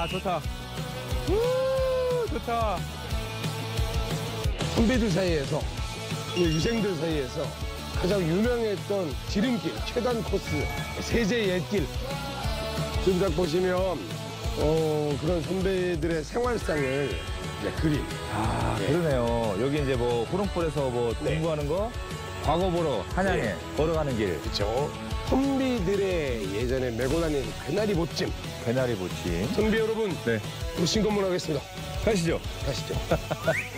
좋다. 좋다. 선배들 사이에서, 유생들 사이에서 가장 유명했던 지름길, 최단 코스, 세제 옛길. 지금 딱 보시면, 그런 선배들의 생활상을 그림. 아, 그러네요. 여기 이제 뭐 호롱불에서 뭐 네. 공부하는 거, 과거 보러 한양에 네. 걸어가는 길. 그렇죠. 선비들의 예전에 메고 다니는 배나리 보찜. 배나리 보침. 선비 여러분, 네. 우리 신검문 하겠습니다. 가시죠. 가시죠.